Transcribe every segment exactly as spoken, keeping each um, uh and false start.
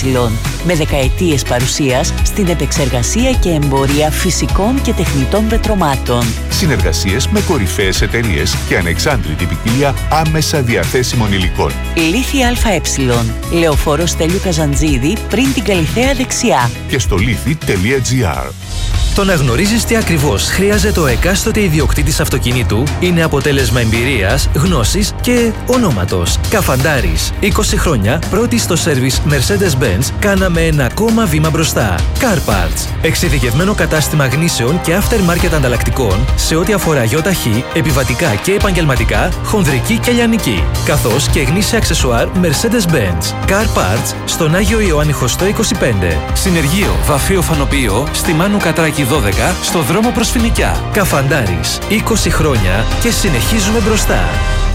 με δεκαετίες παρουσίας στην επεξεργασία και εμπορία φυσικών και τεχνητών πετρωμάτων. Συνεργασίες με κορυφαίες εταιρείες και ανεξάντλητη ποικιλία άμεσα διαθέσιμων υλικών. Λίθι ΑΕ, Λεωφόρος Στέλιου Καζαντζίδη, πριν την Καλιθέα δεξιά. Και στο λίθι τελεία τζι άρ. Το να γνωρίζεις τι ακριβώς χρειάζεται ο εκάστοτε ιδιοκτήτης αυτοκινήτου είναι αποτέλεσμα εμπειρίας, γνώσης και ονόματος. Καφαντάρης. είκοσι χρόνια πρώτη στο σέρβις Mercedes-Benz, κάναμε ένα ακόμα βήμα μπροστά. Car Parts. Εξειδικευμένο κατάστημα γνήσεων και aftermarket ανταλλακτικών σε ό,τι αφορά γιοταχή, επιβατικά και επαγγελματικά, χονδρική και λιανική. Καθώς και γνήσια αξεσουάρ Mercedes-Benz. Car Parts στον Άγιο Ιωάννη Χωστό είκοσι πέντε. Συνεργείο Βαφείο Φανοποιείο στη Μάνου Κατράκη δώδεκα στο δρόμο προς Φοινικιά. Καφαντάρης. είκοσι χρόνια και συνεχίζουμε μπροστά.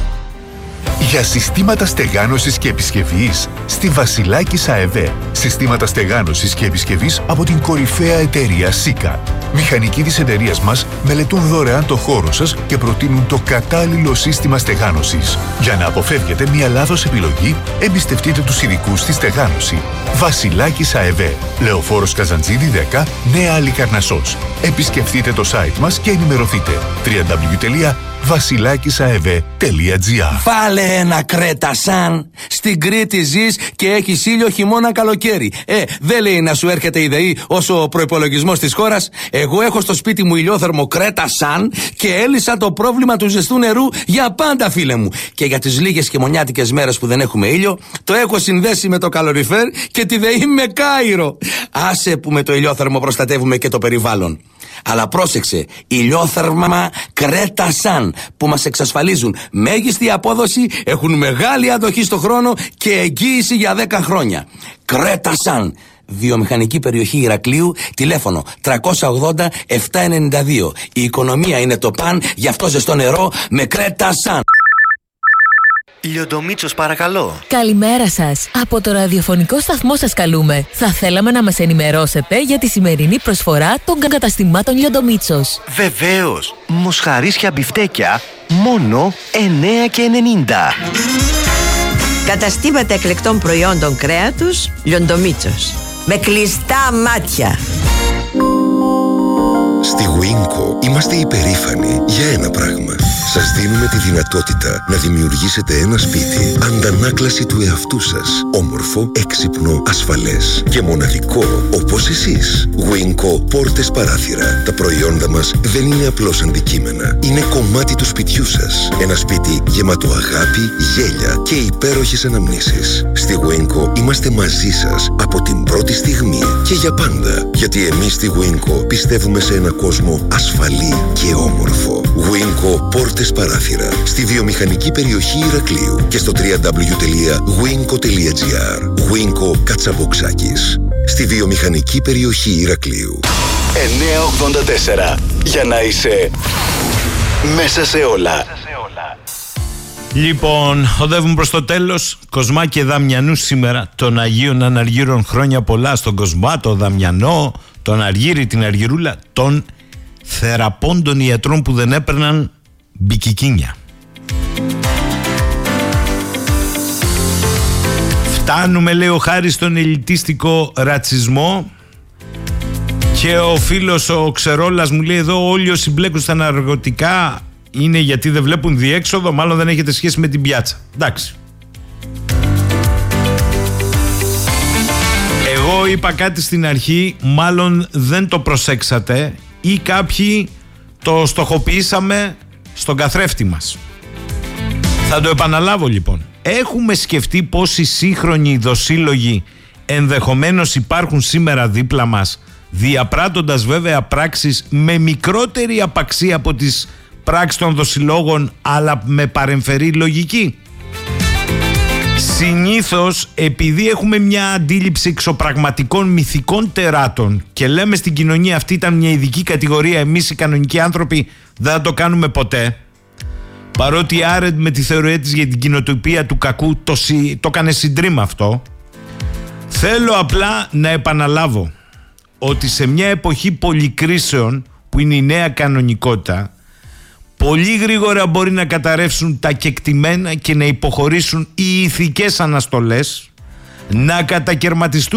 Για συστήματα στεγάνωσης και επισκευής στη Βασιλάκης ΑΕΒ. Συστήματα στεγάνωσης και επισκευής από την κορυφαία εταιρεία Σίκα. Μηχανικοί της εταιρείας μας μελετούν δωρεάν το χώρο σας και προτείνουν το κατάλληλο σύστημα στεγάνωσης. Για να αποφεύγετε μια λάθος επιλογή, εμπιστευτείτε τους ειδικούς στη στεγάνωση. Βασιλάκης ΑΕΒ. Λεωφόρος Καζαντζίδη δέκα, Νέα Αλικαρνασσός. Επισκεφτείτε το site μας και ενημερωθείτε. double-u double-u double-u τελεία βασιλάκης αεβ τελεία τζι άρ. Βάλε ένα Κρέτα Σαν. Στην Κρήτη ζεις και έχεις ήλιο χειμώνα καλοκαίρι. Ε, δεν λέει να σου έρχεται η ΔΕΗ όσο ο προϋπολογισμός της χώρας. Εγώ έχω στο σπίτι μου ηλιόθερμο Κρέτα Σαν και έλυσα το πρόβλημα του ζεστού νερού για πάντα, φίλε μου. Και για τις λίγες χειμωνιάτικες μέρες που δεν έχουμε ήλιο, το έχω συνδέσει με το καλοριφέρ και τη ΔΕΗ με Κάιρο. Άσε που με το ηλιόθερμο προστατεύουμε και το περιβάλλον. Αλλά πρόσεξε, ηλιόθερμα Κρέτα Σαν, που μας εξασφαλίζουν μέγιστη απόδοση, έχουν μεγάλη αντοχή στο χρόνο και εγγύηση για δέκα χρόνια. Κρέτα Σαν, βιομηχανική περιοχή Ηρακλείου, τηλέφωνο τριακόσια ογδόντα επτακόσια ενενήντα δύο. Η οικονομία είναι το παν, γι' αυτό ζεστό νερό με Κρέτα Σαν. Λιοντομίτσος, παρακαλώ. Καλημέρα σας. Από το ραδιοφωνικό σταθμό σας καλούμε. Θα θέλαμε να μας ενημερώσετε για τη σημερινή προσφορά των καταστημάτων Λιοντομίτσος. Βεβαίως. Μοσχαρίσια μπιφτέκια μόνο εννέα και ενενήντα. Καταστήματα εκλεκτών προϊόντων κρέατος Λιοντομίτσος. Με κλειστά μάτια. Στη Winco είμαστε υπερήφανοι για ένα πράγμα. Σας δίνουμε τη δυνατότητα να δημιουργήσετε ένα σπίτι αντανάκλαση του εαυτού σας. Όμορφο, έξυπνο, ασφαλές και μοναδικό όπως εσείς. Winco πόρτες παράθυρα. Τα προϊόντα μας δεν είναι απλώς αντικείμενα. Είναι κομμάτι του σπιτιού σας. Ένα σπίτι γεμάτο αγάπη, γέλια και υπέροχες αναμνήσεις. Στη Winco είμαστε μαζί σας από την πρώτη στιγμή και για πάντα. Γιατί εμείς στη Winco πιστεύουμε σε ένα κόσμο ασφαλή και όμορφο. Winco πόρτες παράθυρα στη βιομηχανική περιοχή Ηρακλείου και στο double-u double-u double-u τελεία winco τελεία τζι άρ. Winco Κατσαβοξάκης στη βιομηχανική περιοχή Ηρακλείου. εννιακόσια ογδόντα τέσσερα για να είσαι μέσα σε όλα. Λοιπόν, οδεύουμε προς το τέλος. Κοσμάκη Δαμιανού σήμερα, των Αγίων Αναργύρων, χρόνια πολλά στον Κοσμά, τον Δαμιανό, τον Αργύρη, την Αργυρούλα, των θεραπώντων ιατρών που δεν έπαιρναν μπικικίνια. Φτάνουμε, λέει ο Χάρης, στον ελιτίστικο ρατσισμό. Και ο φίλος ο Ξερόλας μου λέει εδώ, όλοι όσοι μπλέκουν στα ναρκωτικά είναι γιατί δεν βλέπουν διέξοδο, μάλλον δεν έχετε σχέση με την πιάτσα. Εντάξει. Εγώ είπα κάτι στην αρχή, μάλλον δεν το προσέξατε ή κάποιοι το στοχοποιήσαμε στον καθρέφτη μας. Θα το επαναλάβω λοιπόν. Έχουμε σκεφτεί πόσοι σύγχρονοι δοσύλλογοι ενδεχομένως υπάρχουν σήμερα δίπλα μας, διαπράττοντας βέβαια πράξεις με μικρότερη απαξία από τις πράξεις των δοσυλλόγων, αλλά με παρεμφερή λογική. Συνήθως, επειδή έχουμε μια αντίληψη εξωπραγματικών μυθικών τεράτων και λέμε στην κοινωνία αυτή ήταν μια ειδική κατηγορία, εμείς οι κανονικοί άνθρωποι δεν θα το κάνουμε ποτέ, παρότι η Άρεντ με τη θεωρία της για την κοινοτοπία του κακού το, το έκανε συντρίμμα αυτό, θέλω απλά να επαναλάβω ότι σε μια εποχή πολυκρίσεων που είναι η νέα κανονικότητα, πολύ γρήγορα μπορεί να καταρρεύσουν τα κεκτημένα και να υποχωρήσουν οι ηθικές αναστολές, να κατακερματιστούν